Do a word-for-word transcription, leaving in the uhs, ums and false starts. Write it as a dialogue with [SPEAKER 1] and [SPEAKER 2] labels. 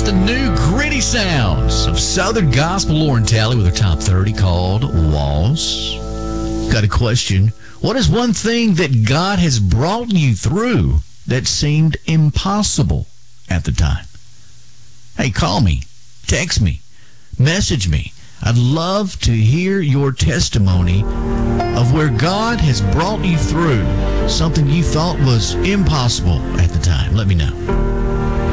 [SPEAKER 1] the new gritty sounds of Southern Gospel. Lauren Talley with her top thirty called Walls. Got a question. What is one thing that God has brought you through that seemed impossible at the time? Hey, call me, text me, message me. I'd love to hear your testimony of where God has brought you through something you thought was impossible at the time. Let me know.